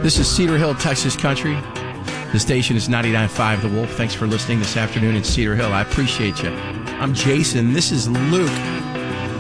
This is Cedar Hill, Texas Country. The station is 99.5 The Wolf. Thanks for listening this afternoon in Cedar Hill. I appreciate you. I'm Jason. This is Luke.